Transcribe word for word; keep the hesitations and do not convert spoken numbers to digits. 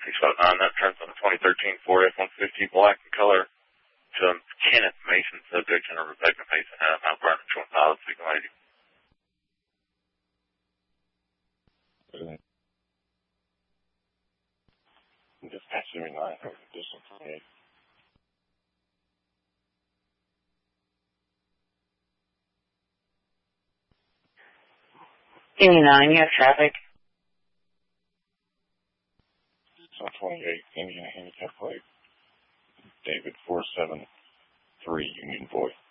six five nine, that turns on twenty thirteen Ford F one fifty black in color to Kenneth Mason, subject, and a Rebecca Mason out of Mount Vernon, Twin Pilots, signal eighty. Uh, Dispatch seventy-nine, additional twenty-eight. seventy-nine, you have traffic. So twenty-eight, Indiana handicap plate. David four seven three, Union Boy.